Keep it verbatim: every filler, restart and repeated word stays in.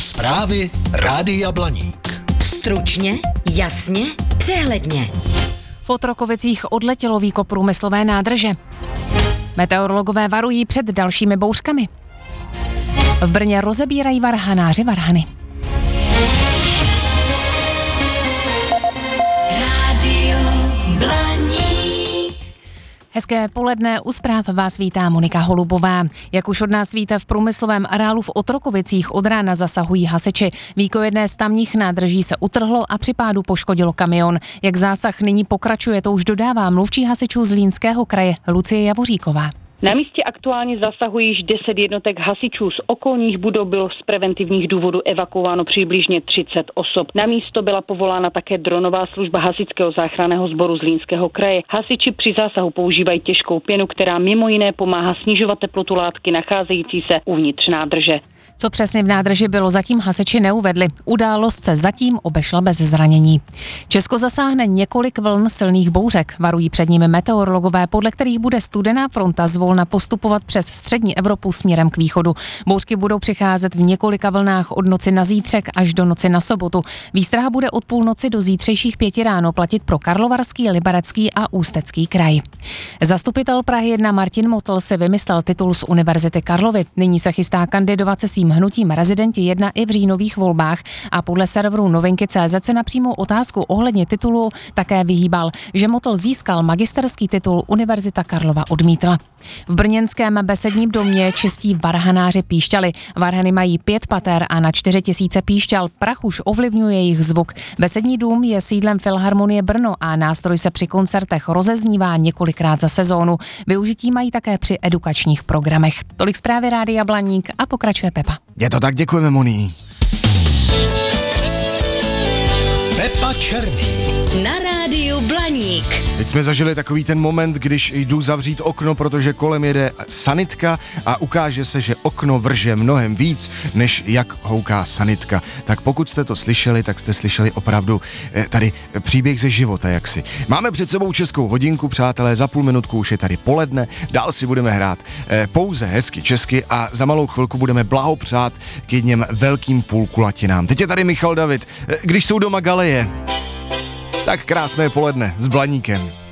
Zprávy Rádia Blaník. Stručně, jasně, přehledně. V Otrokovicích odletělo víko průmyslové nádrže. Meteorologové varují před dalšími bouřkami. V Brně rozebírají varhanáři varhany. Rádio Blaník. Hezké poledne, u zpráv vás vítá Monika Holubová. Jak už od nás víte, v průmyslovém areálu v Otrokovicích od rána zasahují hasiči. Víko jedné z tamních nádrží se utrhlo a při pádu poškodilo kamion. Jak zásah nyní pokračuje, to už dodává mluvčí hasičů Zlínského kraje Lucie Javoříková. Na místě aktuálně zasahují již deset jednotek hasičů. Z okolních budov bylo z preventivních důvodů evakuováno přibližně třicet osob. Na místo byla povolána také dronová služba hasičského záchranného sboru Zlínského kraje. Hasiči při zásahu používají těžkou pěnu, která mimo jiné pomáhá snižovat teplotu látky nacházející se uvnitř nádrže. Co přesně v nádrži bylo, zatím hasiči neuvedli. Událost se zatím obešla bez zranění. Česko zasáhne několik vln silných bouřek, varují před nimi meteorologové, podle kterých bude studená fronta zvolna postupovat přes střední Evropu směrem k východu. Bouřky budou přicházet v několika vlnách od noci na zítřek až do noci na sobotu. Výstraha bude od půlnoci do zítřejších pěti ráno platit pro Karlovarský, Liberecký a Ústecký kraj. Zastupitel Prahy jedna Martin Motl si vymyslel titul z Univerzity Karlovy. Nyní se chystá kandidovat se svým hnutím Rezidenti jedna i v říjnových volbách a podle serveru novinky tečka cé zet se na přímou otázku ohledně titulu také vyhýbal, že Motl získal magisterský titul, Univerzita Karlova odmítla. V brněnském besedním domě čistí varhanáři píšťaly. Varhany mají pět pater a na čtyři tisíce píšťal. Prach už ovlivňuje jejich zvuk. Besední dům je sídlem Filharmonie Brno a nástroj se při koncertech rozeznívá několikrát za sezónu. Využití mají také při edukačních programech. Tolik zprávy Rádia Blaník a pokračuje Pepa. Je to tak, děkujeme, Moni. Pepa Černý. Na Rádiu Blaník. Teď jsme zažili takový ten moment, když jdu zavřít okno, protože kolem jede sanitka a ukáže se, že okno vrže mnohem víc, než jak houká sanitka. Tak pokud jste to slyšeli, tak jste slyšeli opravdu tady příběh ze života jaksi. Máme před sebou českou hodinku, přátelé, za půl minutku už je tady poledne, dál si budeme hrát pouze hezky česky a za malou chvilku budeme blahopřát k jedním velkým půlkulatinám. Teď je tady Michal David, když jsou doma galeje. Tak krásné poledne s Blaníkem.